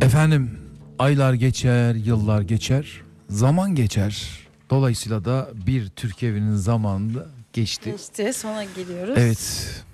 Efendim, aylar geçer, yıllar geçer, zaman geçer. Dolayısıyla da bir Türk evinin zamanı da geçti. Geçti. Sona geliyoruz. Evet,